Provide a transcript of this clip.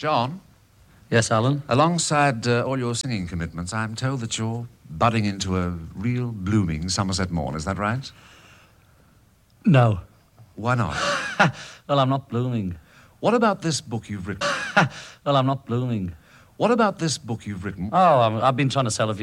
John? Yes, Alan? Alongside all your singing commitments, I'm told that you're budding into a real blooming Somerset morn. Is that right? No. Why not? Well, I'm not blooming. What about this book you've written? Well, I'm not blooming. What about this book you've written? Oh, I've been trying to sell a